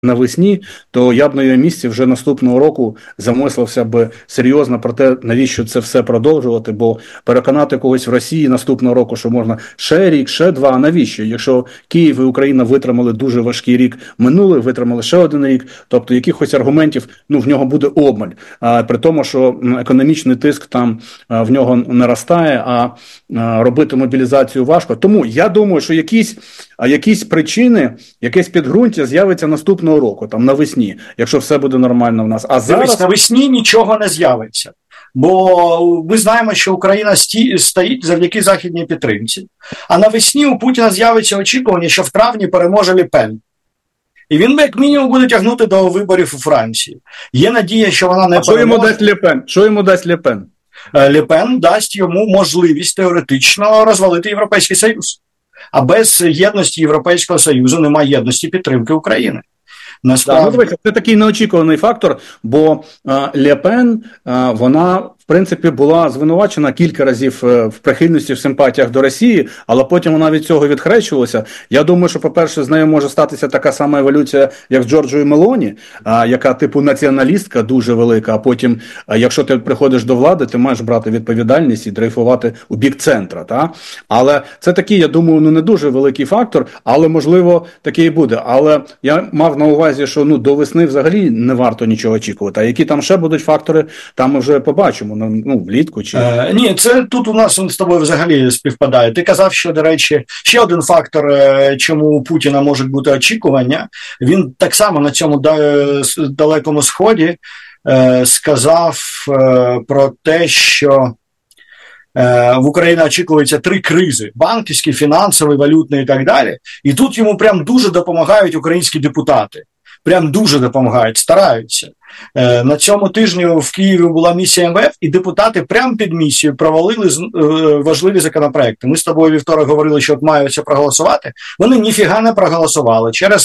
навесні, то я б на її місці вже наступного року замислився б серйозно про те, навіщо це все продовжувати, бо переконати когось в Росії наступного року, що можна ще рік, ще два, а навіщо? Якщо Київ і Україна витримали дуже важкий рік минулий, витримали ще один рік, тобто якихось аргументів, в нього буде обмаль. При тому, що економічний тиск там в нього наростає, а робити мобілізацію важко. Тому я думаю, що якісь причини, якесь підґрунтя з'явиться наступного року, там навесні, якщо все буде нормально в нас. А зараз... Дивись, навесні нічого не з'явиться. Бо ми знаємо, що Україна стоїть завдяки західній підтримці. А навесні у Путіна з'явиться очікування, що в травні переможе Ле Пен. І він, як мінімум, буде тягнути до виборів у Франції. Є надія, що вона не переможе. Що йому дасть Ле Пен? Що йому дасть Ле Пен? Ле Пен дасть йому можливість теоретично розвалити Європейський Союз. А без єдності Європейського Союзу немає єдності підтримки України. Насправді... Це такий неочікуваний фактор, бо Ле Пен, вона, в принципі, була звинувачена кілька разів в прихильності, в симпатіях до Росії, але потім вона від цього відхрещувалася. Я думаю, що, по-перше, з нею може статися така сама еволюція, як з Джорджою Мелоні, яка типу націоналістка дуже велика, а потім, якщо ти приходиш до влади, ти маєш брати відповідальність і дрейфувати у бік центра. Та? Але це такий, я думаю, не дуже великий фактор, але, можливо, такий і буде. Але я мав на увазі, що до весни взагалі не варто нічого очікувати. А які там ще будуть фактори, там ми вже побачимо, влітку чи... Ні, це тут у нас з тобою взагалі співпадає. Ти казав, що, до речі, ще один фактор, чому у Путіна можуть бути очікування, він так само на цьому далекому сході сказав про те, що в Україні очікується 3 кризи – банківський, фінансовий, валютний і так далі. І тут йому прям дуже допомагають українські депутати. Прям дуже допомагають, стараються. На цьому тижні в Києві була місія МВФ, і депутати прямо під місією провалили важливі законопроекти. Ми з тобою вівторок говорили, що от маються проголосувати. Вони ніфіга не проголосували через